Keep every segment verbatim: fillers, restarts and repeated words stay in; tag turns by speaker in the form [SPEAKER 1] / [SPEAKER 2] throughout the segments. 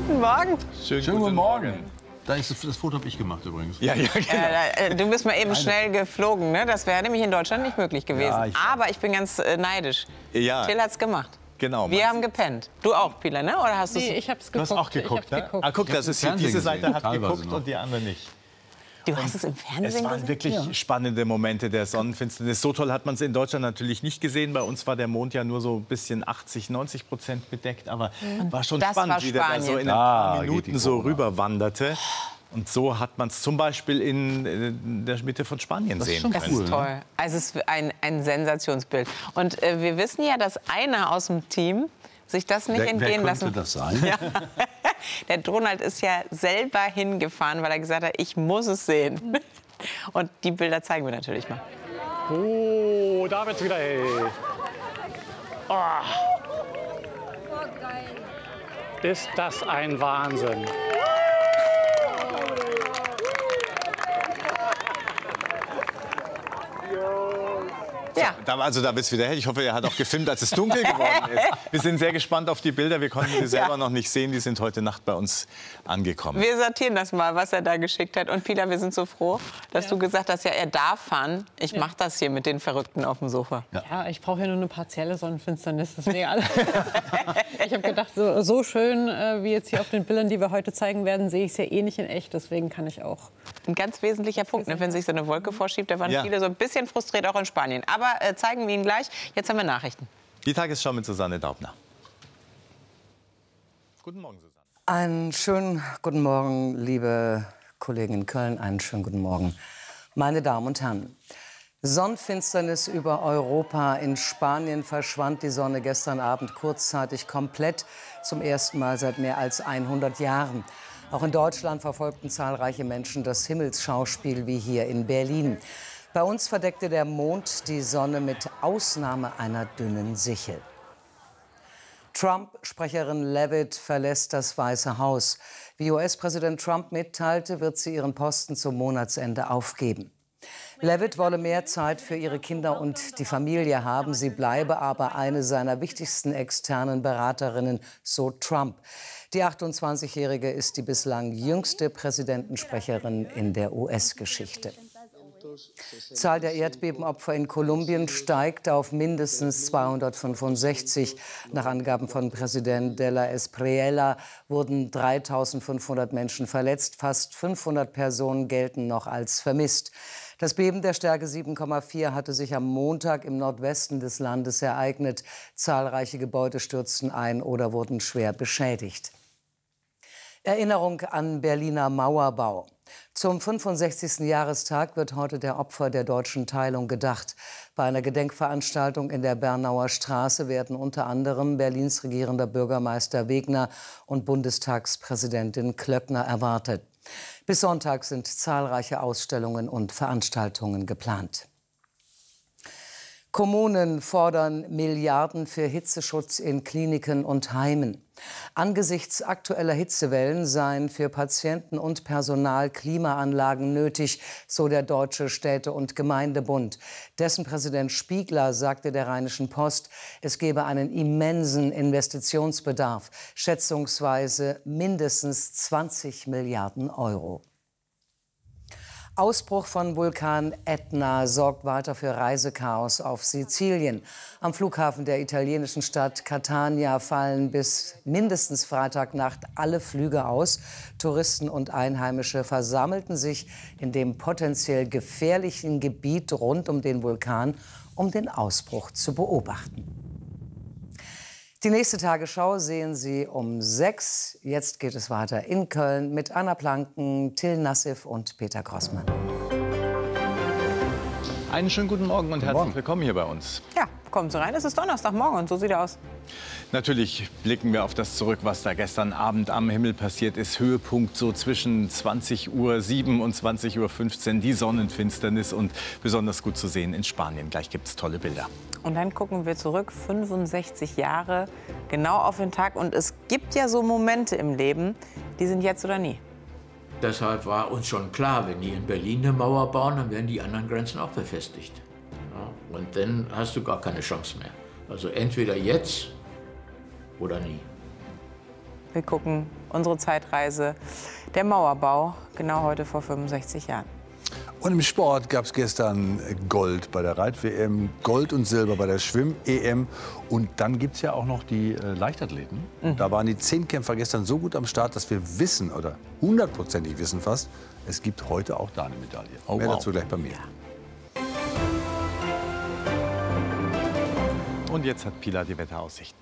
[SPEAKER 1] Guten Morgen.
[SPEAKER 2] Schönen,
[SPEAKER 3] Schönen
[SPEAKER 2] guten
[SPEAKER 3] Morgen.
[SPEAKER 2] Morgen.
[SPEAKER 3] Da ist das, das Foto habe ich gemacht übrigens.
[SPEAKER 2] Ja, ja, genau.
[SPEAKER 1] Äh, du bist mal eben schnell geflogen, ne? Das wäre nämlich in Deutschland nicht möglich gewesen.
[SPEAKER 3] Ja, ich-
[SPEAKER 1] Aber ich bin ganz äh, neidisch.
[SPEAKER 2] Ja.
[SPEAKER 1] Till hat's gemacht.
[SPEAKER 2] Genau.
[SPEAKER 1] Wir
[SPEAKER 2] man
[SPEAKER 1] haben gepennt. Du auch, Pila, ne? Oder hast du
[SPEAKER 4] Nee, ich hab's
[SPEAKER 3] Du
[SPEAKER 4] geguckt.
[SPEAKER 3] hast auch geguckt,
[SPEAKER 4] ich
[SPEAKER 3] ne?
[SPEAKER 4] hab's geguckt.
[SPEAKER 2] Ah, guck, das ist hier,
[SPEAKER 3] Fernsehen
[SPEAKER 2] diese Seite
[SPEAKER 3] gesehen,
[SPEAKER 2] hat
[SPEAKER 3] teilweise
[SPEAKER 2] geguckt
[SPEAKER 3] noch.
[SPEAKER 2] und die andere nicht.
[SPEAKER 1] Du hast es im Fernsehen
[SPEAKER 2] Es waren
[SPEAKER 1] gesehen?
[SPEAKER 2] wirklich
[SPEAKER 1] Ja.
[SPEAKER 2] spannende Momente der Sonnenfinsternis. So toll hat man es in Deutschland natürlich nicht gesehen. Bei uns war der Mond ja nur so ein bisschen achtzig, neunzig Prozent bedeckt. Aber war schon
[SPEAKER 1] Das
[SPEAKER 2] spannend,
[SPEAKER 1] war
[SPEAKER 2] wie der da so in ein
[SPEAKER 3] Ah,
[SPEAKER 2] paar
[SPEAKER 3] geht
[SPEAKER 2] Minuten
[SPEAKER 3] die
[SPEAKER 2] so
[SPEAKER 3] Kurve.
[SPEAKER 2] rüber wanderte. Und so hat man es zum Beispiel in, in der Mitte von Spanien
[SPEAKER 3] Das ist
[SPEAKER 2] sehen
[SPEAKER 3] schon
[SPEAKER 2] können.
[SPEAKER 1] Das ist
[SPEAKER 3] Cool,
[SPEAKER 1] toll. Also es ist ein, ein Sensationsbild. Und äh, wir wissen ja, dass einer aus dem Team sich das nicht
[SPEAKER 3] Wer, wer
[SPEAKER 1] entgehen
[SPEAKER 3] könnte
[SPEAKER 1] lassen.
[SPEAKER 3] das sein?
[SPEAKER 1] Ja. Der Donald ist ja selber hingefahren, weil er gesagt hat, ich muss es sehen. Und die Bilder zeigen wir natürlich mal.
[SPEAKER 5] Oh, da wird's wieder hell. Ist das ein Wahnsinn?
[SPEAKER 1] Ja.
[SPEAKER 2] Da, also da wird's wieder hell. Ich hoffe, er hat auch gefilmt, als es dunkel geworden ist. Wir sind sehr gespannt auf die Bilder. Wir konnten sie selber
[SPEAKER 1] Ja.
[SPEAKER 2] noch nicht sehen. Die sind heute Nacht bei uns angekommen.
[SPEAKER 1] Wir sortieren das mal, was er da geschickt hat. Und Pila, wir sind so froh, dass
[SPEAKER 4] Ja.
[SPEAKER 1] du gesagt hast, ja, er darf fahren. Ich mach das hier mit den Verrückten auf dem Sofa.
[SPEAKER 4] Ja, ich brauche ja nur eine partielle Sonnenfinsternis. Das ist mir egal. Ich habe gedacht, so, so schön äh, wie jetzt hier auf den Bildern, die wir heute zeigen werden, sehe ich es ja eh nicht in echt. Deswegen kann ich auch.
[SPEAKER 1] Ein ganz wesentlicher Punkt, ne? Wenn sich so eine Wolke vorschiebt. Da waren
[SPEAKER 2] Ja.
[SPEAKER 1] viele so ein bisschen frustriert, auch in Spanien. Aber äh, zeigen wir ihn gleich. Jetzt haben wir Nachrichten.
[SPEAKER 2] Die Tagesschau mit Susanne Daubner. Guten Morgen, Susanne.
[SPEAKER 6] Einen schönen guten Morgen, liebe Kollegen in Köln. Einen schönen guten Morgen, meine Damen und Herren. Sonnenfinsternis über Europa. In Spanien verschwand die Sonne gestern Abend kurzzeitig komplett. Zum ersten Mal seit mehr als hundert Jahren. Auch in Deutschland verfolgten zahlreiche Menschen das Himmelsschauspiel wie hier in Berlin. Bei uns verdeckte der Mond die Sonne mit Ausnahme einer dünnen Sichel. Trump-Sprecherin Leavitt verlässt das Weiße Haus. Wie U S-Präsident Trump mitteilte, wird sie ihren Posten zum Monatsende aufgeben. Leavitt wolle mehr Zeit für ihre Kinder und die Familie haben. Sie bleibe aber eine seiner wichtigsten externen Beraterinnen, so Trump. Die achtundzwanzigjährige ist die bislang jüngste Präsidentensprecherin in der U S-Geschichte. Die Zahl der Erdbebenopfer in Kolumbien steigt auf mindestens zweihundertfünfundsechzig. Nach Angaben von Präsident de la Espriella wurden dreitausendfünfhundert Menschen verletzt. Fast fünfhundert Personen gelten noch als vermisst. Das Beben der Stärke sieben Komma vier hatte sich am Montag im Nordwesten des Landes ereignet. Zahlreiche Gebäude stürzten ein oder wurden schwer beschädigt. Erinnerung an Berliner Mauerbau. Zum fünfundsechzigsten Jahrestag wird heute der Opfer der deutschen Teilung gedacht. Bei einer Gedenkveranstaltung in der Bernauer Straße werden unter anderem Berlins regierender Bürgermeister Wegner und Bundestagspräsidentin Klöckner erwartet. Bis Sonntag sind zahlreiche Ausstellungen und Veranstaltungen geplant. Kommunen fordern Milliarden für Hitzeschutz in Kliniken und Heimen. Angesichts aktueller Hitzewellen seien für Patienten und Personal Klimaanlagen nötig, so der Deutsche Städte- und Gemeindebund. Dessen Präsident Spiegler sagte der Rheinischen Post, es gebe einen immensen Investitionsbedarf, schätzungsweise mindestens zwanzig Milliarden Euro. Ausbruch von Vulkan Etna sorgt weiter für Reisechaos auf Sizilien. Am Flughafen der italienischen Stadt Catania fallen bis mindestens Freitagnacht alle Flüge aus. Touristen und Einheimische versammelten sich in dem potenziell gefährlichen Gebiet rund um den Vulkan, um den Ausbruch zu beobachten. Die nächste Tagesschau sehen Sie um sechs. Jetzt geht es weiter in Köln mit Anna Planken, Till Nassif und Peter Grossmann.
[SPEAKER 2] Einen schönen guten Morgen und herzlich willkommen hier bei uns.
[SPEAKER 1] Ja, kommen Sie rein. Es ist Donnerstagmorgen und so sieht er aus.
[SPEAKER 2] Natürlich blicken wir auf das zurück, was da gestern Abend am Himmel passiert ist. Höhepunkt so zwischen zwanzig Uhr sieben und zwanzig Uhr fünfzehn, die Sonnenfinsternis und besonders gut zu sehen in Spanien. Gleich gibt es tolle Bilder.
[SPEAKER 1] Und dann gucken wir zurück, fünfundsechzig Jahre, genau auf den Tag. Und es gibt ja so Momente im Leben, die sind jetzt oder nie.
[SPEAKER 7] Deshalb war uns schon klar, wenn die in Berlin eine Mauer bauen, dann werden die anderen Grenzen auch befestigt. Ja, und dann hast du gar keine Chance mehr. Also entweder jetzt oder nie.
[SPEAKER 1] Wir gucken unsere Zeitreise, der Mauerbau, genau heute vor fünfundsechzig Jahren.
[SPEAKER 3] Und im Sport gab es gestern Gold bei der Reit-W M, Gold und Silber bei der Schwimm-E M. Und dann gibt es ja auch noch die äh, Leichtathleten. Mhm. Da waren die Zehnkämpfer gestern so gut am Start, dass wir wissen, oder hundertprozentig wissen fast, es gibt heute auch da eine Medaille.
[SPEAKER 2] Oh,
[SPEAKER 3] Mehr
[SPEAKER 2] wow.
[SPEAKER 3] dazu gleich bei mir.
[SPEAKER 1] Ja.
[SPEAKER 2] Und jetzt hat Pilar die Wetteraussichten.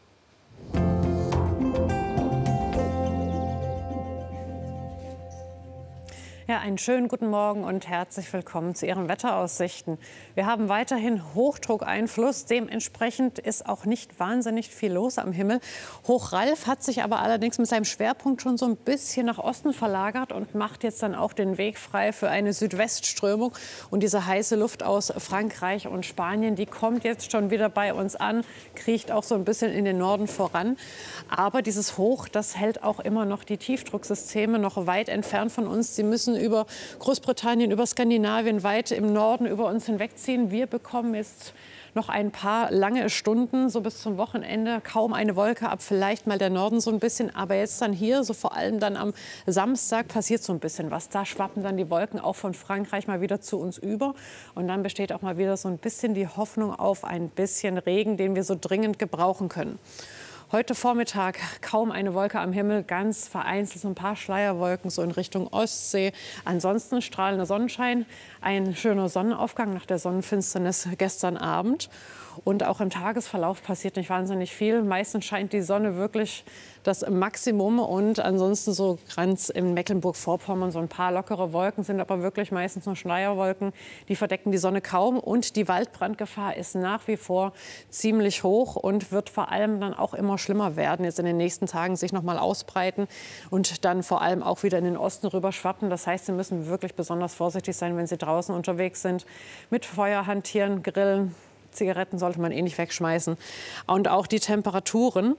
[SPEAKER 4] Ja, einen schönen guten Morgen und herzlich willkommen zu Ihren Wetteraussichten. Wir haben weiterhin Hochdruckeinfluss. Dementsprechend ist auch nicht wahnsinnig viel los am Himmel. Hoch Ralf hat sich aber allerdings mit seinem Schwerpunkt schon so ein bisschen nach Osten verlagert und macht jetzt dann auch den Weg frei für eine Südwestströmung. Und diese heiße Luft aus Frankreich und Spanien, die kommt jetzt schon wieder bei uns an, kriecht auch so ein bisschen in den Norden voran. Aber dieses Hoch, das hält auch immer noch die Tiefdrucksysteme noch weit entfernt von uns. Sie müssen über Großbritannien, über Skandinavien, weit im Norden über uns hinwegziehen. Wir bekommen jetzt noch ein paar lange Stunden, so bis zum Wochenende, kaum eine Wolke ab, vielleicht mal der Norden so ein bisschen. Aber jetzt dann hier, so vor allem dann am Samstag, passiert so ein bisschen was. Da schwappen dann die Wolken auch von Frankreich mal wieder zu uns über. Und dann besteht auch mal wieder so ein bisschen die Hoffnung auf ein bisschen Regen, den wir so dringend gebrauchen können. Heute Vormittag kaum eine Wolke am Himmel, ganz vereinzelt so ein paar Schleierwolken so in Richtung Ostsee. Ansonsten strahlender Sonnenschein, ein schöner Sonnenaufgang nach der Sonnenfinsternis gestern Abend. Und auch im Tagesverlauf passiert nicht wahnsinnig viel. Meistens scheint die Sonne wirklich das Maximum. Und ansonsten so ganz in Mecklenburg-Vorpommern so ein paar lockere Wolken, sind aber wirklich meistens nur Schleierwolken. Die verdecken die Sonne kaum. Und die Waldbrandgefahr ist nach wie vor ziemlich hoch und wird vor allem dann auch immer schlimmer werden. Jetzt in den nächsten Tagen sich noch mal ausbreiten und dann vor allem auch wieder in den Osten rüber schwappen. Das heißt, Sie müssen wirklich besonders vorsichtig sein, wenn Sie draußen unterwegs sind. Mit Feuer hantieren, grillen. Zigaretten sollte man eh nicht wegschmeißen. Und auch die Temperaturen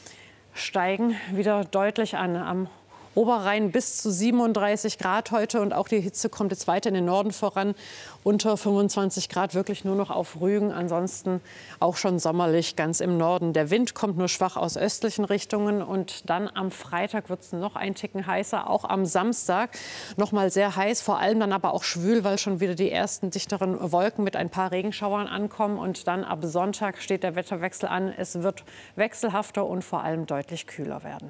[SPEAKER 4] steigen wieder deutlich an. Am Oberrhein bis zu siebenunddreißig Grad heute. Und auch die Hitze kommt jetzt weiter in den Norden voran. Unter fünfundzwanzig Grad wirklich nur noch auf Rügen. Ansonsten auch schon sommerlich ganz im Norden. Der Wind kommt nur schwach aus östlichen Richtungen. Und dann am Freitag wird es noch ein Ticken heißer. Auch am Samstag noch mal sehr heiß. Vor allem dann aber auch schwül, weil schon wieder die ersten dichteren Wolken mit ein paar Regenschauern ankommen. Und dann ab Sonntag steht der Wetterwechsel an. Es wird wechselhafter und vor allem deutlich kühler werden.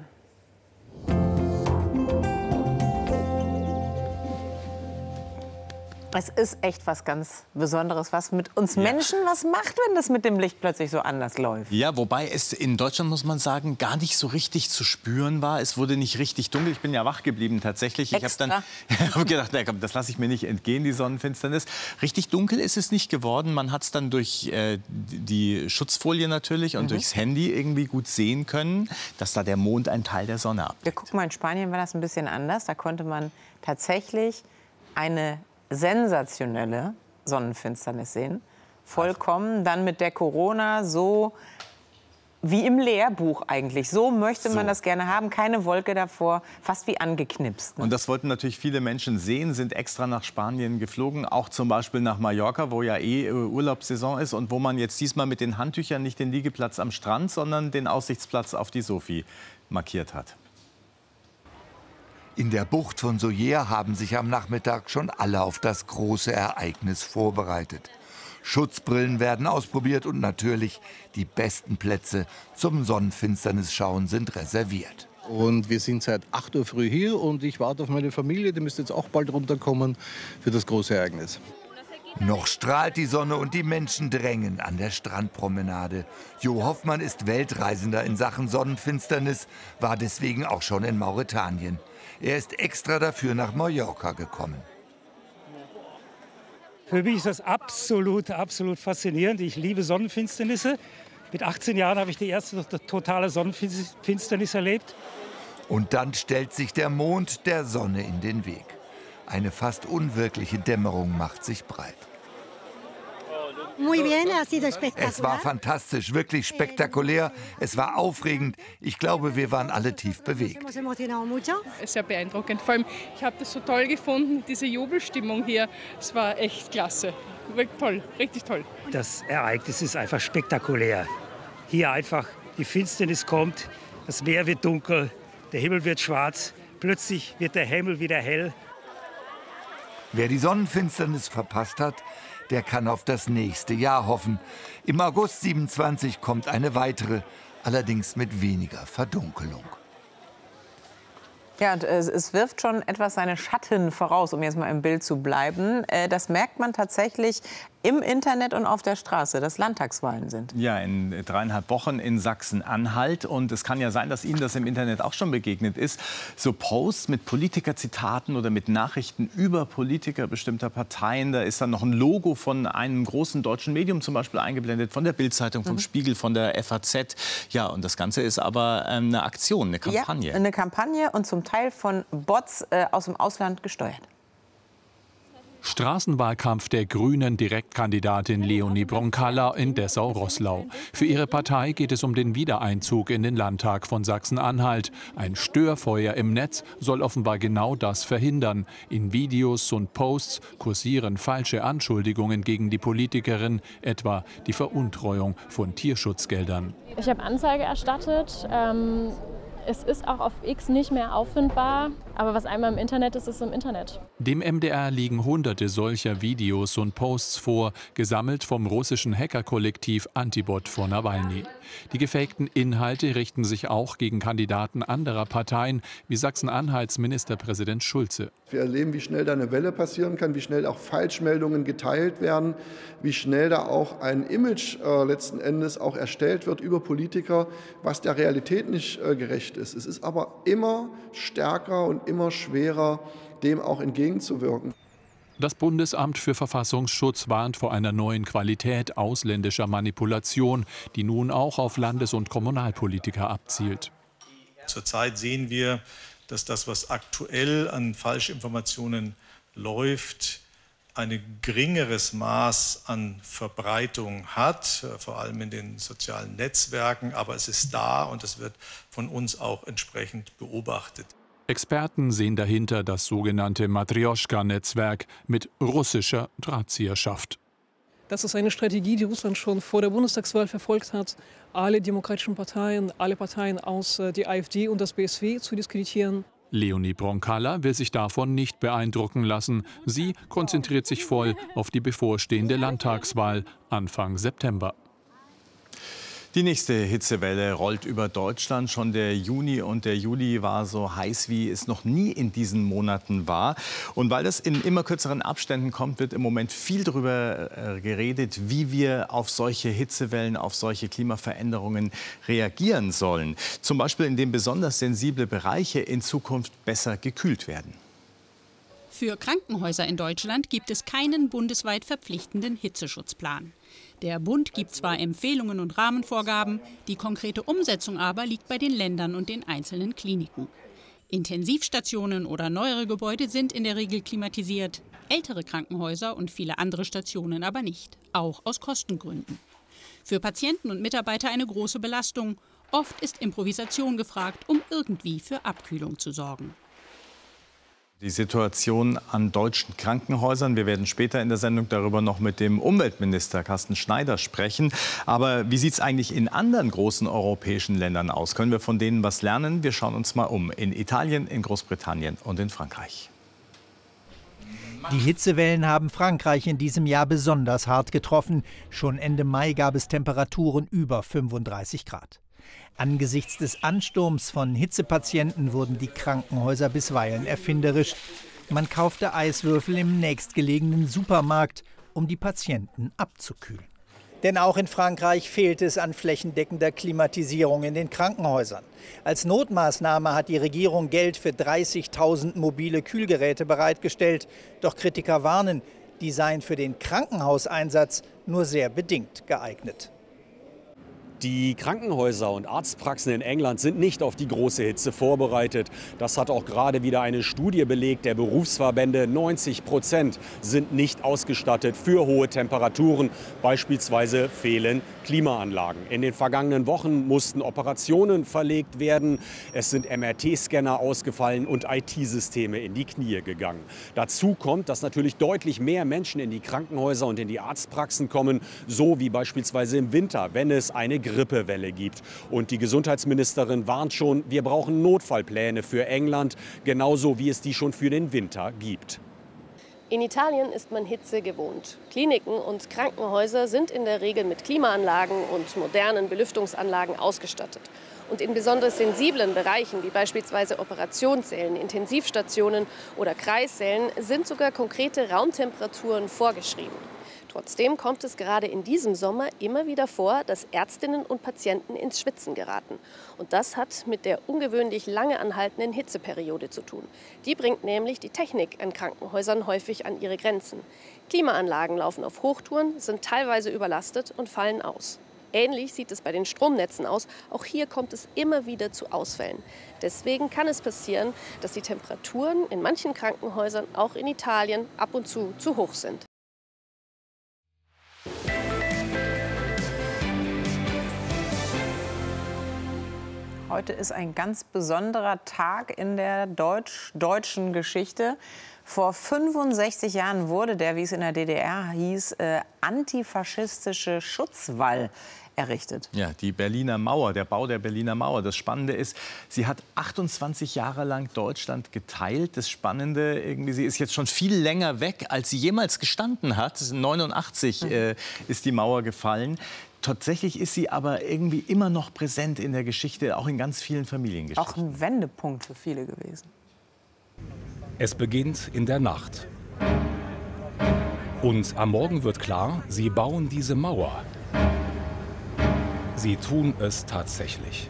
[SPEAKER 1] Es ist echt was ganz Besonderes, was mit uns Menschen was macht, wenn das mit dem Licht plötzlich so anders läuft.
[SPEAKER 2] Ja, wobei es in Deutschland, muss man sagen, gar nicht so richtig zu spüren war. Es wurde nicht richtig dunkel. Ich bin ja wach geblieben tatsächlich. Ich habe dann hab gedacht, na komm, das lasse ich mir nicht entgehen, die Sonnenfinsternis. Richtig dunkel ist es nicht geworden. Man hat es dann durch äh, die Schutzfolie natürlich und mhm. durchs Handy irgendwie gut sehen können, dass da der Mond einen Teil der Sonne abdeckt.
[SPEAKER 1] Wir gucken mal, in Spanien war das ein bisschen anders. Da konnte man tatsächlich eine sensationelle Sonnenfinsternis sehen. Vollkommen. Dann mit der Corona so wie im Lehrbuch eigentlich. So möchte man
[SPEAKER 2] So.
[SPEAKER 1] das gerne haben. Keine Wolke davor, fast wie angeknipst. Ne?
[SPEAKER 2] Und das wollten natürlich viele Menschen sehen, sind extra nach Spanien geflogen, auch zum Beispiel nach Mallorca, wo ja eh Urlaubssaison ist und wo man jetzt diesmal mit den Handtüchern nicht den Liegeplatz am Strand, sondern den Aussichtsplatz auf die Sophie markiert hat.
[SPEAKER 8] In der Bucht von Sóller haben sich am Nachmittag schon alle auf das große Ereignis vorbereitet. Schutzbrillen werden ausprobiert und natürlich die besten Plätze zum Sonnenfinsternisschauen sind reserviert.
[SPEAKER 3] Und wir sind seit acht Uhr früh hier und ich warte auf meine Familie, die müsste jetzt auch bald runterkommen für das große Ereignis.
[SPEAKER 8] Noch strahlt die Sonne und die Menschen drängen an der Strandpromenade. Jo Hoffmann ist Weltreisender in Sachen Sonnenfinsternis, war deswegen auch schon in Mauretanien. Er ist extra dafür nach Mallorca gekommen.
[SPEAKER 9] Für mich ist das absolut, absolut faszinierend. Ich liebe Sonnenfinsternisse. Mit achtzehn Jahren habe ich die erste totale Sonnenfinsternis erlebt.
[SPEAKER 8] Und dann stellt sich der Mond der Sonne in den Weg. Eine fast unwirkliche Dämmerung macht sich breit. Es war fantastisch, wirklich spektakulär. Es war aufregend. Ich glaube, wir waren alle tief bewegt.
[SPEAKER 10] Sehr beeindruckend. Vor allem, ich habe das so toll gefunden, diese Jubelstimmung hier. Es war echt klasse. Wirklich toll, richtig toll.
[SPEAKER 9] Das Ereignis ist einfach spektakulär. Hier einfach die Finsternis kommt, Das Meer wird dunkel, der Himmel wird schwarz, plötzlich wird der Himmel wieder hell.
[SPEAKER 8] Wer die Sonnenfinsternis verpasst hat, der kann auf das nächste Jahr hoffen. Im August siebenundzwanzig kommt eine weitere, allerdings mit weniger Verdunkelung.
[SPEAKER 1] Ja, und es, es wirft schon etwas seine Schatten voraus, um jetzt mal im Bild zu bleiben. Äh, das merkt man tatsächlich im Internet und auf der Straße, dass Landtagswahlen sind.
[SPEAKER 2] Ja, in dreieinhalb Wochen in Sachsen-Anhalt. Und es kann ja sein, dass Ihnen das im Internet auch schon begegnet ist. So Posts mit Politikerzitaten oder mit Nachrichten über Politiker bestimmter Parteien. Da ist dann noch ein Logo von einem großen deutschen Medium zum Beispiel eingeblendet, von der Bild-Zeitung, vom mhm. Spiegel, von der F A Z. Ja, und das Ganze ist aber ähm, eine Aktion, eine Kampagne.
[SPEAKER 1] Ja, eine Kampagne und zum Teil von Bots äh, aus dem Ausland gesteuert.
[SPEAKER 11] Straßenwahlkampf der grünen Direktkandidatin Leonie Bronkalla in Dessau-Roßlau. Für ihre Partei geht es um den Wiedereinzug in den Landtag von Sachsen-Anhalt. Ein Störfeuer im Netz soll offenbar genau das verhindern. In Videos und Posts kursieren falsche Anschuldigungen gegen die Politikerin, etwa die Veruntreuung von Tierschutzgeldern.
[SPEAKER 12] Ich habe Anzeige erstattet. Ähm Es ist auch auf X nicht mehr auffindbar, aber was einmal im Internet ist, ist im Internet.
[SPEAKER 11] Dem M D R liegen hunderte solcher Videos und Posts vor, gesammelt vom russischen Hackerkollektiv Antibot vor Nawalny. Die gefakten Inhalte richten sich auch gegen Kandidaten anderer Parteien, wie Sachsen-Anhalts Ministerpräsident Schulze.
[SPEAKER 13] Wir erleben, wie schnell da eine Welle passieren kann, wie schnell auch Falschmeldungen geteilt werden, wie schnell da auch ein Image äh, letzten Endes auch erstellt wird über Politiker, was der Realität nicht äh, gerecht ist. Es ist aber immer stärker und immer schwerer, dem auch entgegenzuwirken.
[SPEAKER 11] Das Bundesamt für Verfassungsschutz warnt vor einer neuen Qualität ausländischer Manipulation, die nun auch auf Landes- und Kommunalpolitiker abzielt.
[SPEAKER 14] Zurzeit sehen wir, dass das, was aktuell an Falschinformationen läuft, ein geringeres Maß an Verbreitung hat, vor allem in den sozialen Netzwerken. Aber es ist da und es wird von uns auch entsprechend beobachtet.
[SPEAKER 11] Experten sehen dahinter das sogenannte Matrjoschka-Netzwerk mit russischer Drahtzieherschaft.
[SPEAKER 15] Das ist eine Strategie, die Russland schon vor der Bundestagswahl verfolgt hat, alle demokratischen Parteien, alle Parteien außer die AfD und das B S W zu diskreditieren.
[SPEAKER 11] Leonie Bronkalla will sich davon nicht beeindrucken lassen. Sie konzentriert sich voll auf die bevorstehende Landtagswahl Anfang September.
[SPEAKER 2] Die nächste Hitzewelle rollt über Deutschland. Schon der Juni und der Juli war so heiß, wie es noch nie in diesen Monaten war. Und weil das in immer kürzeren Abständen kommt, wird im Moment viel darüber geredet, wie wir auf solche Hitzewellen, auf solche Klimaveränderungen reagieren sollen. Zum Beispiel, indem besonders sensible Bereiche in Zukunft besser gekühlt werden.
[SPEAKER 16] Für Krankenhäuser in Deutschland gibt es keinen bundesweit verpflichtenden Hitzeschutzplan. Der Bund gibt zwar Empfehlungen und Rahmenvorgaben, die konkrete Umsetzung aber liegt bei den Ländern und den einzelnen Kliniken. Intensivstationen oder neuere Gebäude sind in der Regel klimatisiert, ältere Krankenhäuser und viele andere Stationen aber nicht, auch aus Kostengründen. Für Patienten und Mitarbeiter eine große Belastung. Oft ist Improvisation gefragt, um irgendwie für Abkühlung zu sorgen.
[SPEAKER 2] Die Situation an deutschen Krankenhäusern. Wir werden später in der Sendung darüber noch mit dem Umweltminister Carsten Schneider sprechen. Aber wie sieht es eigentlich in anderen großen europäischen Ländern aus? Können wir von denen was lernen? Wir schauen uns mal um. In Italien, in Großbritannien und in Frankreich.
[SPEAKER 17] Die Hitzewellen haben Frankreich in diesem Jahr besonders hart getroffen. Schon Ende Mai gab es Temperaturen über fünfunddreißig Grad. Angesichts des Ansturms von Hitzepatienten wurden die Krankenhäuser bisweilen erfinderisch. Man kaufte Eiswürfel im nächstgelegenen Supermarkt, um die Patienten abzukühlen. Denn auch in Frankreich fehlt es an flächendeckender Klimatisierung in den Krankenhäusern. Als Notmaßnahme hat die Regierung Geld für dreißigtausend mobile Kühlgeräte bereitgestellt. Doch Kritiker warnen, die seien für den Krankenhauseinsatz nur sehr bedingt geeignet.
[SPEAKER 18] Die Krankenhäuser und Arztpraxen in England sind nicht auf die große Hitze vorbereitet. Das hat auch gerade wieder eine Studie belegt der Berufsverbände. neunzig Prozent sind nicht ausgestattet für hohe Temperaturen. Beispielsweise fehlen Klimaanlagen. In den vergangenen Wochen mussten Operationen verlegt werden. Es sind M R T-Scanner ausgefallen und I T-Systeme in die Knie gegangen. Dazu kommt, dass natürlich deutlich mehr Menschen in die Krankenhäuser und in die Arztpraxen kommen, so wie beispielsweise im Winter, wenn es eine Grippewelle gibt. Und die Gesundheitsministerin warnt schon, wir brauchen Notfallpläne für England, genauso wie es die schon für den Winter gibt.
[SPEAKER 19] In Italien ist man Hitze gewohnt. Kliniken und Krankenhäuser sind in der Regel mit Klimaanlagen und modernen Belüftungsanlagen ausgestattet. Und in besonders sensiblen Bereichen, wie beispielsweise Operationssälen, Intensivstationen oder Kreissälen, sind sogar konkrete Raumtemperaturen vorgeschrieben. Trotzdem kommt es gerade in diesem Sommer immer wieder vor, dass Ärztinnen und Patienten ins Schwitzen geraten. Und das hat mit der ungewöhnlich lange anhaltenden Hitzeperiode zu tun. Die bringt nämlich die Technik in Krankenhäusern häufig an ihre Grenzen. Klimaanlagen laufen auf Hochtouren, sind teilweise überlastet und fallen aus. Ähnlich sieht es bei den Stromnetzen aus. Auch hier kommt es immer wieder zu Ausfällen. Deswegen kann es passieren, dass die Temperaturen in manchen Krankenhäusern, auch in Italien, ab und zu zu hoch sind.
[SPEAKER 1] Heute ist ein ganz besonderer Tag in der Deutsch deutschen Geschichte. Vor fünfundsechzig Jahren wurde der, wie es in der D D R hieß, äh, antifaschistische Schutzwall errichtet.
[SPEAKER 2] Ja, die Berliner Mauer, der Bau der Berliner Mauer. Das Spannende ist, sie hat achtundzwanzig Jahre lang Deutschland geteilt. Das Spannende, irgendwie, sie ist jetzt schon viel länger weg, als sie jemals gestanden hat. neunundachtzig mhm. äh, ist die Mauer gefallen. Tatsächlich ist sie aber irgendwie immer noch präsent in der Geschichte, auch in ganz vielen Familiengeschichten.
[SPEAKER 1] Auch ein Wendepunkt für viele gewesen.
[SPEAKER 20] Es beginnt in der Nacht. Und am Morgen wird klar, sie bauen diese Mauer. Sie tun es tatsächlich.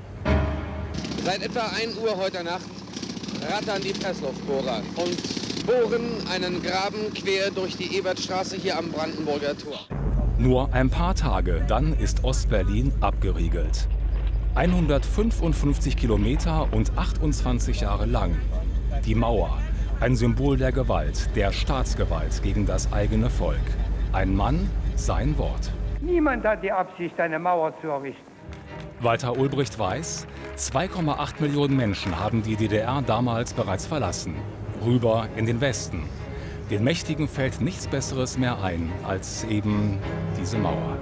[SPEAKER 21] Seit etwa ein Uhr heute Nacht rattern die Pressluftbohrer und bohren einen Graben quer durch die Ebertstraße hier am Brandenburger Tor.
[SPEAKER 20] Nur ein paar Tage, dann ist Ostberlin abgeriegelt. hundertfünfundfünfzig Kilometer und achtundzwanzig Jahre lang. Die Mauer, ein Symbol der Gewalt, der Staatsgewalt gegen das eigene Volk. Ein Mann, sein Wort.
[SPEAKER 22] Niemand hat die Absicht, eine Mauer zu errichten.
[SPEAKER 20] Walter Ulbricht weiß, zwei Komma acht Millionen Menschen haben die D D R damals bereits verlassen. Rüber in den Westen. Den Mächtigen fällt nichts Besseres mehr ein als eben diese Mauer.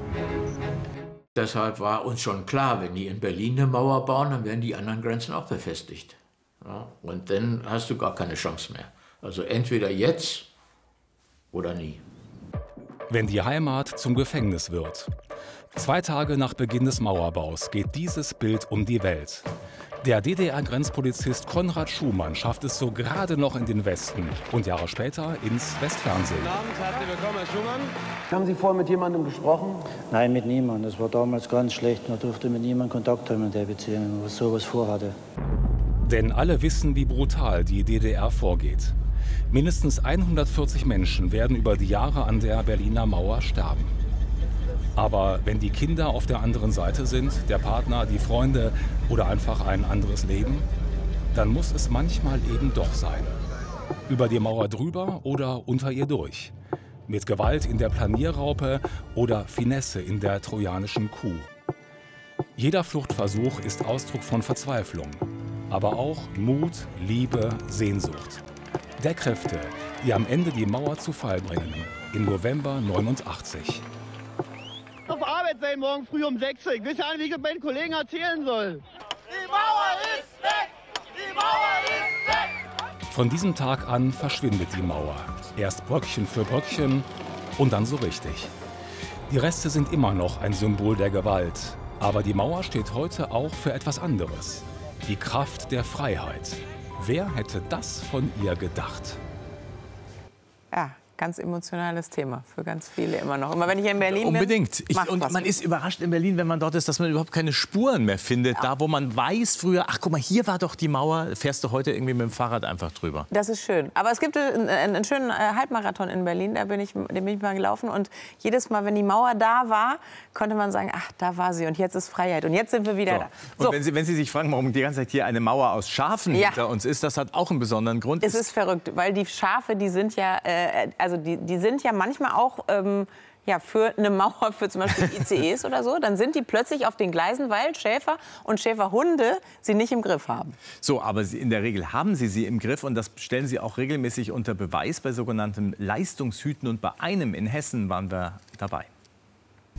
[SPEAKER 7] Deshalb war uns schon klar, wenn die in Berlin eine Mauer bauen, dann werden die anderen Grenzen auch befestigt. Ja, und dann hast du gar keine Chance mehr. Also entweder jetzt oder nie.
[SPEAKER 20] Wenn die Heimat zum Gefängnis wird. Zwei Tage nach Beginn des Mauerbaus geht dieses Bild um die Welt. Der D D R-Grenzpolizist Konrad Schumann schafft es so gerade noch in den Westen und Jahre später ins Westfernsehen.
[SPEAKER 21] Guten Abend, herzlich willkommen, Herr Schumann.
[SPEAKER 22] Haben Sie vorher mit jemandem gesprochen?
[SPEAKER 23] Nein, mit niemandem. Das war damals ganz schlecht. Man durfte mit niemandem Kontakt haben in der Beziehung, was sowas vorhatte.
[SPEAKER 20] Denn alle wissen, wie brutal die D D R vorgeht. Mindestens hundertvierzig Menschen werden über die Jahre an der Berliner Mauer sterben. Aber wenn die Kinder auf der anderen Seite sind, der Partner, die Freunde oder einfach ein anderes Leben, dann muss es manchmal eben doch sein. Über die Mauer drüber oder unter ihr durch. Mit Gewalt in der Planierraupe oder Finesse in der trojanischen Kuh. Jeder Fluchtversuch ist Ausdruck von Verzweiflung, aber auch Mut, Liebe, Sehnsucht. Der Kräfte, die am Ende die Mauer zu Fall bringen, im November neunundachtzig.
[SPEAKER 21] Auf Arbeit sein morgen früh um sechs Uhr. Ich weiß ja nicht, wie ich das meinen Kollegen erzählen soll. Die Mauer ist weg! Die Mauer ist weg!
[SPEAKER 20] Von diesem Tag an verschwindet die Mauer. Erst Bröckchen für Bröckchen und dann so richtig. Die Reste sind immer noch ein Symbol der Gewalt. Aber die Mauer steht heute auch für etwas anderes. Die Kraft der Freiheit. Wer hätte das von ihr gedacht?
[SPEAKER 1] Ja, ganz emotionales Thema für ganz viele immer noch. Immer wenn ich in Berlin
[SPEAKER 2] Unbedingt.
[SPEAKER 1] bin,
[SPEAKER 2] Ich, und man ist überrascht in Berlin, wenn man dort ist, dass man überhaupt keine Spuren mehr findet. Ja. Da, wo man weiß früher, ach guck mal, hier war doch die Mauer, fährst du heute irgendwie mit dem Fahrrad einfach drüber.
[SPEAKER 1] Das ist schön. Aber es gibt einen, einen schönen Halbmarathon in Berlin, da bin ich, den bin ich mal gelaufen. Und jedes Mal, wenn die Mauer da war, konnte man sagen, ach, da war sie und jetzt ist Freiheit. Und jetzt sind wir wieder
[SPEAKER 2] so.
[SPEAKER 1] da.
[SPEAKER 2] So.
[SPEAKER 1] So.
[SPEAKER 2] Und wenn Sie, wenn Sie sich fragen, warum die ganze Zeit hier eine Mauer aus Schafen ja. hinter uns ist, das hat auch einen besonderen Grund.
[SPEAKER 1] Es ist verrückt, weil die Schafe, die sind ja, äh, also die, die sind ja manchmal auch ähm, ja, für eine Mauer, für zum Beispiel I C Es oder so, dann sind die plötzlich auf den Gleisen, weil Schäfer und Schäferhunde sie nicht im Griff haben.
[SPEAKER 2] So, aber sie, in der Regel haben sie sie im Griff und das stellen sie auch regelmäßig unter Beweis bei sogenannten Leistungshüten. Und bei einem in Hessen waren wir dabei.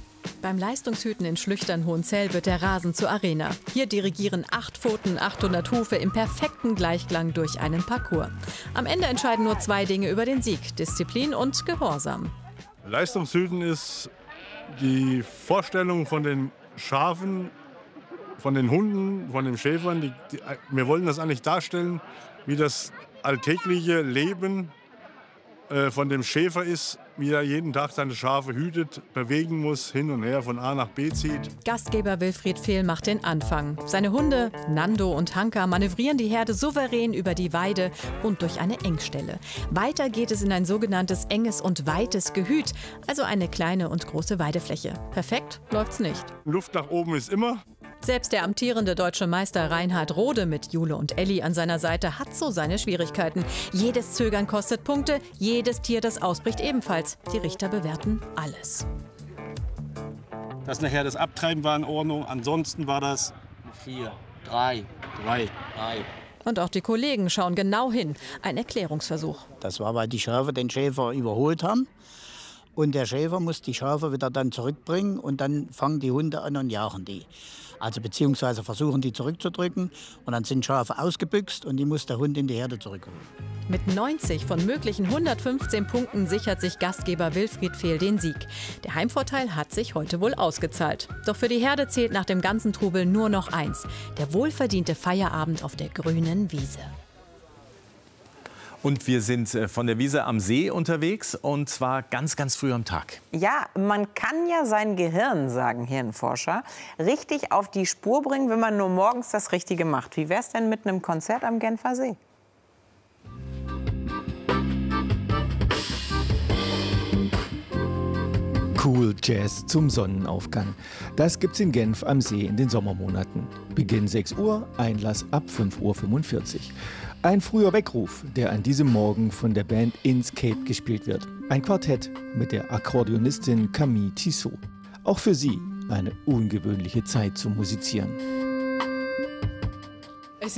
[SPEAKER 4] Beim Leistungshüten in Schlüchtern-Hohenzell wird der Rasen zur Arena. Hier dirigieren acht Pfoten, achthundert Hufe im perfekten Gleichklang durch einen Parcours. Am Ende entscheiden nur zwei Dinge über den Sieg: Disziplin und Gehorsam.
[SPEAKER 5] Leistungshüten ist die Vorstellung von den Schafen, von den Hunden, von den Schäfern. Die, die, wir wollen das eigentlich darstellen, wie das alltägliche Leben äh, von dem Schäfer ist, wie er jeden Tag seine Schafe hütet, bewegen muss, hin und her, von A nach B zieht.
[SPEAKER 4] Gastgeber Wilfried Fehl macht den Anfang. Seine Hunde, Nando und Hanka, manövrieren die Herde souverän über die Weide und durch eine Engstelle. Weiter geht es in ein sogenanntes enges und weites Gehüt, also eine kleine und große Weidefläche. Perfekt läuft's nicht.
[SPEAKER 5] Luft nach oben ist immer.
[SPEAKER 4] Selbst der amtierende deutsche Meister Reinhard Rode mit Jule und Elli an seiner Seite hat so seine Schwierigkeiten. Jedes Zögern kostet Punkte, jedes Tier, das ausbricht, ebenfalls. Die Richter bewerten alles.
[SPEAKER 6] Das nachher das Abtreiben war in Ordnung, ansonsten war das
[SPEAKER 24] vier, drei,
[SPEAKER 6] drei.
[SPEAKER 24] drei.
[SPEAKER 4] Und auch die Kollegen schauen genau hin. Ein Erklärungsversuch.
[SPEAKER 24] Das war, weil die Schafe den Schäfer überholt haben. Und der Schäfer muss die Schafe wieder dann zurückbringen und dann fangen die Hunde an und jagen die. Also beziehungsweise versuchen die zurückzudrücken und dann sind Schafe ausgebüxt und die muss der Hund in die Herde zurückholen.
[SPEAKER 4] Mit neunzig von möglichen hundertfünfzehn Punkten sichert sich Gastgeber Wilfried Fehl den Sieg. Der Heimvorteil hat sich heute wohl ausgezahlt. Doch für die Herde zählt nach dem ganzen Trubel nur noch eins: der wohlverdiente Feierabend auf der grünen Wiese.
[SPEAKER 2] Und wir sind von der Wiese am See unterwegs, und zwar ganz, ganz früh am Tag.
[SPEAKER 1] Ja, man kann ja sein Gehirn, sagen Hirnforscher, richtig auf die Spur bringen, wenn man nur morgens das Richtige macht. Wie wär's denn mit einem Konzert am Genfer See?
[SPEAKER 25] Cool Jazz zum Sonnenaufgang. Das gibt's in Genf am See in den Sommermonaten. Beginn sechs Uhr, Einlass ab fünf Uhr fünfundvierzig. Ein früher Weckruf, der an diesem Morgen von der Band Inscape gespielt wird. Ein Quartett mit der Akkordeonistin Camille Tissot. Auch für sie eine ungewöhnliche Zeit zum Musizieren.
[SPEAKER 26] Es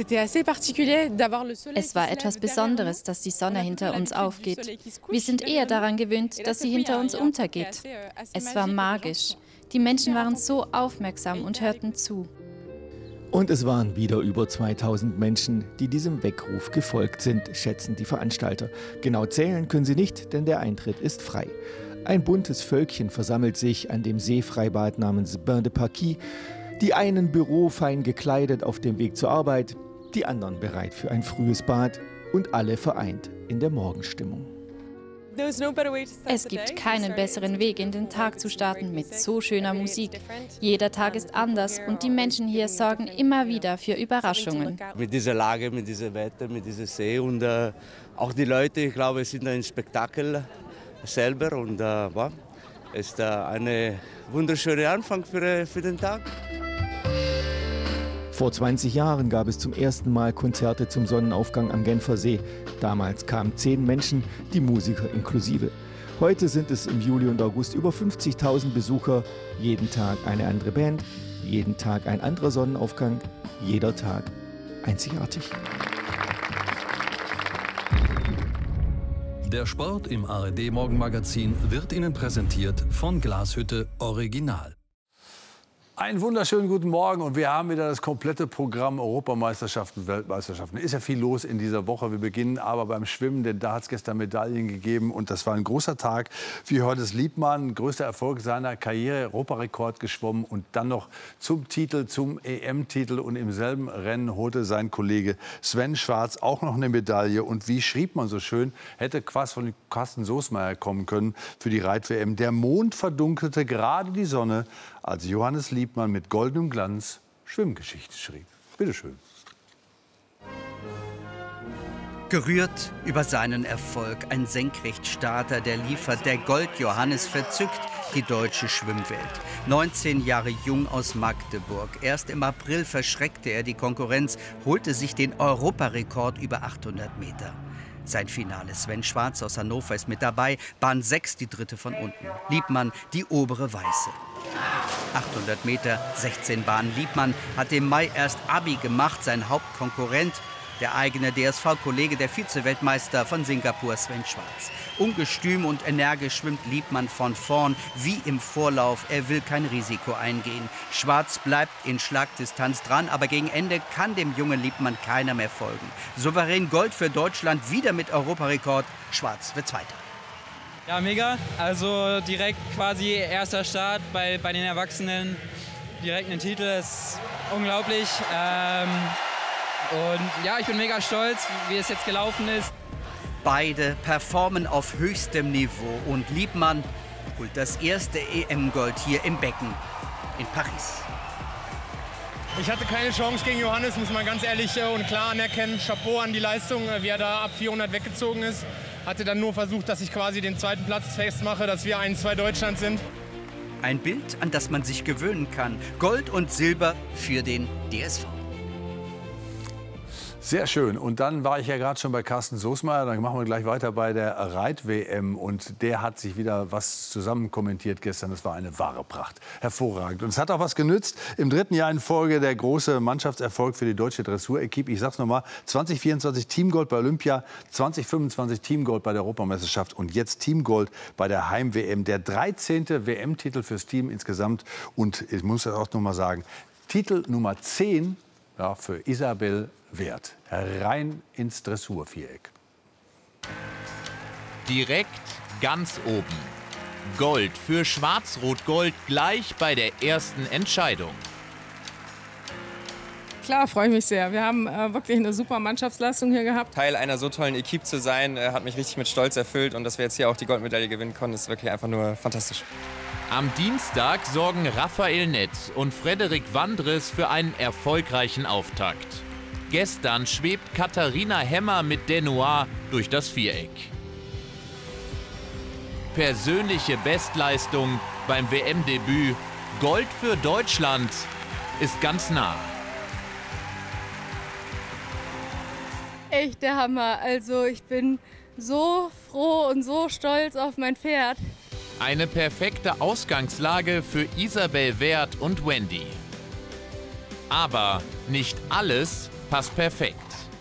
[SPEAKER 26] war etwas Besonderes, dass die Sonne hinter uns aufgeht. Wir sind eher daran gewöhnt, dass sie hinter uns untergeht. Es war magisch. Die Menschen waren so aufmerksam und hörten zu.
[SPEAKER 25] Und es waren wieder über zweitausend Menschen, die diesem Weckruf gefolgt sind, schätzen die Veranstalter. Genau zählen können sie nicht, denn der Eintritt ist frei. Ein buntes Völkchen versammelt sich an dem Seefreibad namens Bain de Paquis. Die einen bürofein gekleidet auf dem Weg zur Arbeit, die anderen bereit für ein frühes Bad und alle vereint in der Morgenstimmung.
[SPEAKER 26] Es gibt keinen besseren Weg, in den Tag zu starten mit so schöner Musik. Jeder Tag ist anders und die Menschen hier sorgen immer wieder für Überraschungen.
[SPEAKER 27] Mit dieser Lage, mit diesem Wetter, mit diesem See und äh, auch die Leute, ich glaube, es sind ein Spektakel selber und äh, es ist äh, ein wunderschöner Anfang für, für den Tag.
[SPEAKER 25] Vor zwanzig Jahren gab es zum ersten Mal Konzerte zum Sonnenaufgang am Genfer See. Damals kamen zehn Menschen, die Musiker inklusive. Heute sind es im Juli und August über fünfzigtausend Besucher. Jeden Tag eine andere Band, jeden Tag ein anderer Sonnenaufgang, jeder Tag einzigartig.
[SPEAKER 28] Der Sport im A R D-Morgenmagazin wird Ihnen präsentiert von Glashütte Original.
[SPEAKER 3] Einen wunderschönen guten Morgen, und wir haben wieder das komplette Programm Europameisterschaften, Weltmeisterschaften. Ist ja viel los in dieser Woche. Wir beginnen aber beim Schwimmen, denn da hat es gestern Medaillen gegeben und das war ein großer Tag für Horst Liebmann. Größter Erfolg seiner Karriere, Europarekord geschwommen und dann noch zum Titel, zum E M-Titel, und im selben Rennen holte sein Kollege Sven Schwarz auch noch eine Medaille. Und wie schrieb man so schön, hätte quasi von Carsten Soßmeier kommen können für die Reit-W M. Der Mond verdunkelte gerade die Sonne, als Johannes Liebmann mit goldenem Glanz Schwimmgeschichte schrieb. Bitte schön.
[SPEAKER 29] Gerührt über seinen Erfolg, ein Senkrechtstarter, der liefert, der Gold-Johannes verzückt die deutsche Schwimmwelt. neunzehn Jahre jung aus Magdeburg. Erst im April verschreckte er die Konkurrenz, holte sich den Europarekord über achthundert Meter. Sein Finale. Sven Schwarz aus Hannover ist mit dabei. Bahn sechs, die dritte von unten. Liebmann, die obere weiße. achthundert Meter, sechzehn Bahnen. Liebmann hat im Mai erst Abi gemacht. Sein Hauptkonkurrent Der eigene D S V-Kollege, der Vize-Weltmeister von Singapur, Sven Schwarz. Ungestüm und energisch schwimmt Liebmann von vorn, wie im Vorlauf. Er will kein Risiko eingehen. Schwarz bleibt in Schlagdistanz dran, aber gegen Ende kann dem jungen Liebmann keiner mehr folgen. Souverän Gold für Deutschland, wieder mit Europarekord. Schwarz wird Zweiter.
[SPEAKER 8] Ja, mega. Also direkt quasi erster Start bei, bei den Erwachsenen. Direkt einen Titel, ist unglaublich. Ähm Und ja, ich bin mega stolz, wie es jetzt gelaufen ist.
[SPEAKER 29] Beide performen auf höchstem Niveau und Liebmann holt das erste E M-Gold hier im Becken in Paris.
[SPEAKER 9] Ich hatte keine Chance gegen Johannes, muss man ganz ehrlich und klar anerkennen. Chapeau an die Leistung, wie er da ab vierhundert weggezogen ist. Hatte dann nur versucht, dass ich quasi den zweiten Platz festmache, dass wir eins zwei Deutschland sind.
[SPEAKER 29] Ein Bild, an das man sich gewöhnen kann. Gold und Silber für den D S V.
[SPEAKER 3] Sehr schön. Und dann war ich ja gerade schon bei Carsten Soßmeier. Dann machen wir gleich weiter bei der Reit-W M. Und der hat sich wieder was zusammen kommentiert gestern. Das war eine wahre Pracht. Hervorragend. Und es hat auch was genützt. Im dritten Jahr in Folge der große Mannschaftserfolg für die deutsche Dressur-Equipe. Ich sag's nochmal, zwanzig vierundzwanzig Teamgold bei Olympia, zwanzig fünfundzwanzig Teamgold bei der Europameisterschaft und jetzt Teamgold bei der Heim-W M. Der dreizehnte W M-Titel fürs Team insgesamt. Und ich muss das auch noch mal sagen, Titel Nummer zehn ja, für Isabel Wert. Herein ins Dressurviereck.
[SPEAKER 10] Direkt ganz oben. Gold für Schwarz-Rot-Gold gleich bei der ersten Entscheidung.
[SPEAKER 11] Klar, freue ich mich sehr. Wir haben äh, wirklich eine super Mannschaftsleistung hier gehabt.
[SPEAKER 12] Teil einer so tollen Equipe zu sein, äh, hat mich richtig mit Stolz erfüllt. Und dass wir jetzt hier auch die Goldmedaille gewinnen konnten, ist wirklich einfach nur fantastisch.
[SPEAKER 10] Am Dienstag sorgen Raphael Nett und Frederik Wandres für einen erfolgreichen Auftakt. Gestern schwebt Katharina Hemmer mit Denoir durch das Viereck. Persönliche Bestleistung beim W M-Debüt. Gold für Deutschland ist ganz nah.
[SPEAKER 13] Echt der Hammer. Also ich bin so froh und so stolz auf mein Pferd.
[SPEAKER 10] Eine perfekte Ausgangslage für Isabel Wert und Wendy. Aber nicht alles passt perfekt.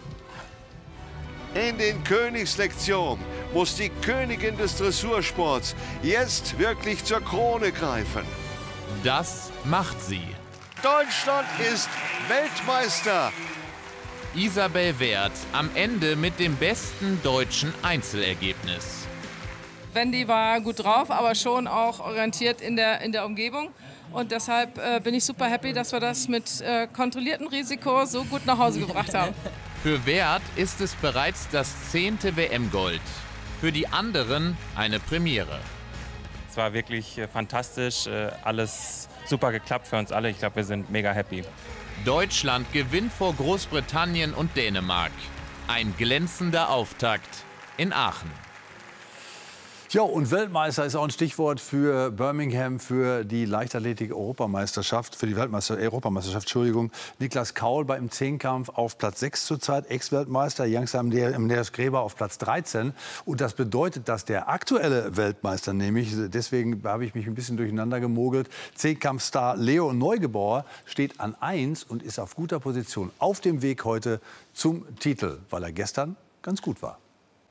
[SPEAKER 14] In den Königslektionen muss die Königin des Dressursports jetzt wirklich zur Krone greifen.
[SPEAKER 10] Das macht sie.
[SPEAKER 14] Deutschland ist Weltmeister.
[SPEAKER 10] Isabel Wert am Ende mit dem besten deutschen Einzelergebnis.
[SPEAKER 11] Wendy war gut drauf, aber schon auch orientiert in der, in der Umgebung. Und deshalb äh, bin ich super happy, dass wir das mit äh, kontrolliertem Risiko so gut nach Hause gebracht haben.
[SPEAKER 10] Für Wert ist es bereits das zehnte W M-Gold. Für die anderen eine Premiere.
[SPEAKER 15] Es war wirklich äh, fantastisch, äh, alles super geklappt für uns alle. Ich glaube, wir sind mega happy.
[SPEAKER 10] Deutschland gewinnt vor Großbritannien und Dänemark. Ein glänzender Auftakt in Aachen.
[SPEAKER 3] Ja, und Weltmeister ist auch ein Stichwort für Birmingham, für die Leichtathletik-Europameisterschaft, für die Weltmeister Europameisterschaft, Entschuldigung. Niklas Kaul beim Zehnkampf auf Platz sechs zurzeit, Ex-Weltmeister, Youngster Neres Gräber auf Platz dreizehn. Und das bedeutet, dass der aktuelle Weltmeister, nämlich, deswegen habe ich mich ein bisschen durcheinander gemogelt, Zehnkampfstar Leo Neugebauer steht an eins und ist auf guter Position auf dem Weg heute zum Titel, weil er gestern ganz gut war.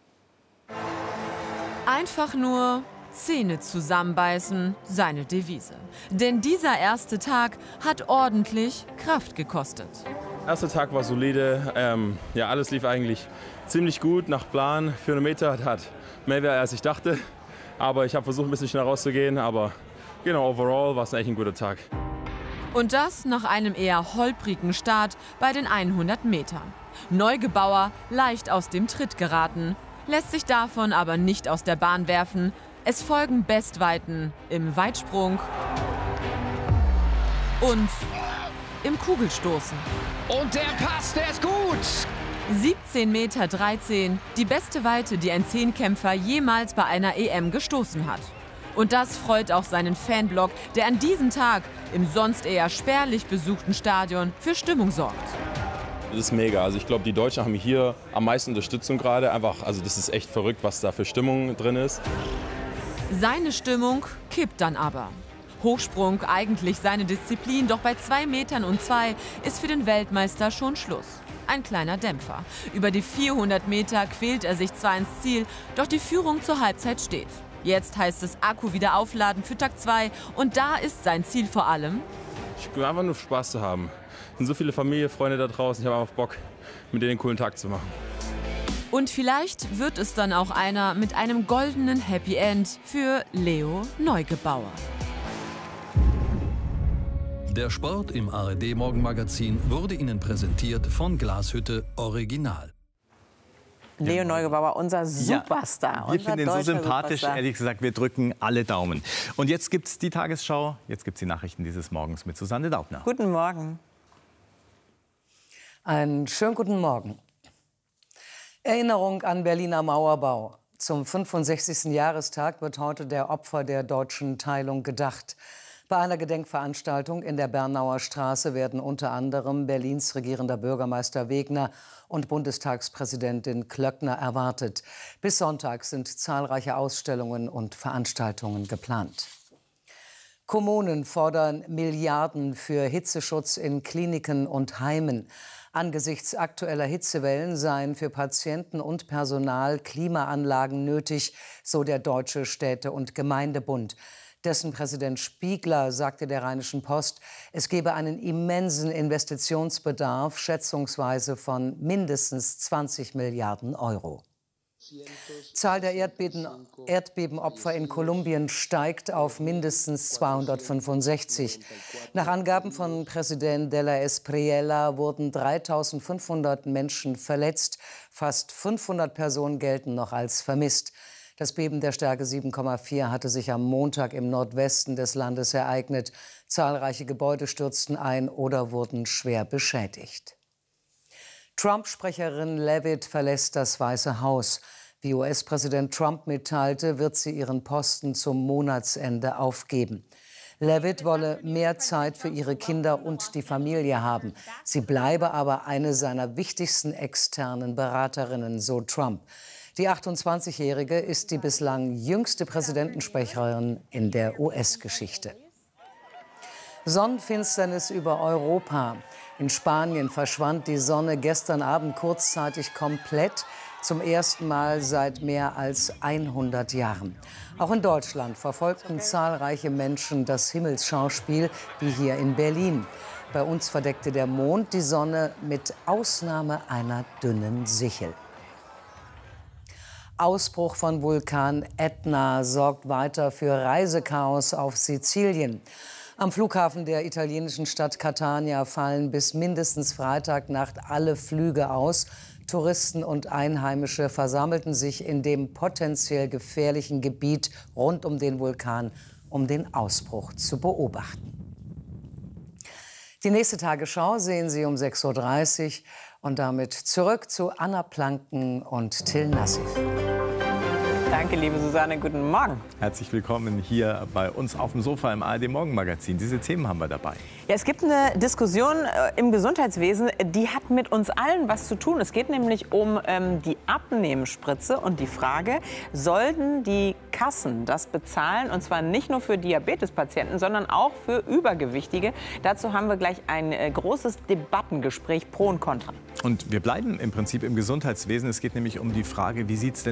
[SPEAKER 4] Einfach nur Zähne zusammenbeißen, seine Devise. Denn dieser erste Tag hat ordentlich Kraft gekostet.
[SPEAKER 16] Der erste Tag war solide. Ähm, ja, alles lief eigentlich ziemlich gut nach Plan. vierhundert Meter hat mehr wert, als ich dachte. Aber ich habe versucht, ein bisschen schneller rauszugehen. Aber genau, overall war es eigentlich ein guter Tag.
[SPEAKER 4] Und das nach einem eher holprigen Start bei den hundert Metern. Neugebauer leicht aus dem Tritt geraten, lässt sich davon aber nicht aus der Bahn werfen. Es folgen Bestweiten im Weitsprung und im Kugelstoßen.
[SPEAKER 30] Und der Pass, der ist gut!
[SPEAKER 4] siebzehn Meter dreizehn, die beste Weite, die ein Zehnkämpfer jemals bei einer E M gestoßen hat. Und das freut auch seinen Fanblock, der an diesem Tag im sonst eher spärlich besuchten Stadion für Stimmung sorgt.
[SPEAKER 16] Das ist mega. Also ich glaube, die Deutschen haben hier am meisten Unterstützung gerade. Einfach, also das ist echt verrückt, was da für Stimmung drin ist.
[SPEAKER 4] Seine Stimmung kippt dann aber. Hochsprung, eigentlich seine Disziplin, doch bei zwei Metern und zwei ist für den Weltmeister schon Schluss. Ein kleiner Dämpfer. Über die vierhundert Meter quält er sich zwar ins Ziel, doch die Führung zur Halbzeit steht. Jetzt heißt es Akku wieder aufladen für Tag zwei und da ist sein Ziel vor allem:
[SPEAKER 16] Ich will einfach nur Spaß zu haben. Es sind so viele Familie, Freunde da draußen, ich habe einfach Bock, mit denen einen coolen Tag zu machen.
[SPEAKER 4] Und vielleicht wird es dann auch einer mit einem goldenen Happy End für Leo Neugebauer.
[SPEAKER 28] Der Sport im A R D-Morgenmagazin wurde Ihnen präsentiert von Glashütte Original.
[SPEAKER 1] Leo Neugebauer, unser Superstar.
[SPEAKER 2] Ja, wir finden ihn so sympathisch,
[SPEAKER 1] Superstar.
[SPEAKER 2] ehrlich gesagt, wir drücken alle Daumen. Und jetzt gibt es die Tagesschau, jetzt gibt es die Nachrichten dieses Morgens mit Susanne Daubner.
[SPEAKER 1] Guten Morgen.
[SPEAKER 5] Einen schönen guten Morgen. Erinnerung an Berliner Mauerbau. Zum fünfundsechzigsten Jahrestag wird heute der Opfer der deutschen Teilung gedacht. Bei einer Gedenkveranstaltung in der Bernauer Straße werden unter anderem Berlins regierender Bürgermeister Wegner und Bundestagspräsidentin Klöckner erwartet. Bis Sonntag sind zahlreiche Ausstellungen und Veranstaltungen geplant. Kommunen fordern Milliarden für Hitzeschutz in Kliniken und Heimen. Angesichts aktueller Hitzewellen seien für Patienten und Personal Klimaanlagen nötig, so der Deutsche Städte- und Gemeindebund. Dessen Präsident Spiegler sagte der Rheinischen Post, es gebe einen immensen Investitionsbedarf, schätzungsweise von mindestens zwanzig Milliarden Euro. Zahl der Erdbeben, Erdbebenopfer in Kolumbien steigt auf mindestens zweihundertfünfundsechzig. Nach Angaben von Präsident de la Espriella wurden dreitausendfünfhundert Menschen verletzt. Fast fünfhundert Personen gelten noch als vermisst. Das Beben der Stärke sieben Komma vier hatte sich am Montag im Nordwesten des Landes ereignet. Zahlreiche Gebäude stürzten ein oder wurden schwer beschädigt. Trump-Sprecherin Leavitt verlässt das Weiße Haus. Wie U S-Präsident Trump mitteilte, wird sie ihren Posten zum Monatsende aufgeben. Leavitt wolle mehr Zeit für ihre Kinder und die Familie haben. Sie bleibe aber eine seiner wichtigsten externen Beraterinnen, so Trump. Die achtundzwanzigjährige ist die bislang jüngste Präsidentensprecherin in der U S-Geschichte. Sonnenfinsternis über Europa. In Spanien verschwand die Sonne gestern Abend kurzzeitig komplett, zum ersten Mal seit mehr als hundert Jahren. Auch in Deutschland verfolgten zahlreiche Menschen das Himmelsschauspiel, wie hier in Berlin. Bei uns verdeckte der Mond die Sonne mit Ausnahme einer dünnen Sichel. Ausbruch von Vulkan Etna sorgt weiter für Reisechaos auf Sizilien. Am Flughafen der italienischen Stadt Catania fallen bis mindestens Freitagnacht alle Flüge aus. Touristen und Einheimische versammelten sich in dem potenziell gefährlichen Gebiet rund um den Vulkan, um den Ausbruch zu beobachten. Die nächste Tagesschau sehen Sie um sechs Uhr dreißig. Und damit zurück zu Anna Planken und Till Nassif.
[SPEAKER 1] Danke, liebe Susanne. Guten Morgen.
[SPEAKER 2] Herzlich willkommen hier bei uns auf dem Sofa im A R D-Morgenmagazin. Diese Themen haben wir dabei.
[SPEAKER 1] Ja, es gibt eine Diskussion äh, im Gesundheitswesen, die hat mit uns allen was zu tun. Es geht nämlich um ähm, die Abnehmspritze und die Frage, sollten die Kassen das bezahlen? Und zwar nicht nur für Diabetespatienten, sondern auch für Übergewichtige. Dazu haben wir gleich ein äh, großes Debattengespräch pro und contra.
[SPEAKER 2] Und wir bleiben im Prinzip im Gesundheitswesen. Es geht nämlich um die Frage, wie sieht es denn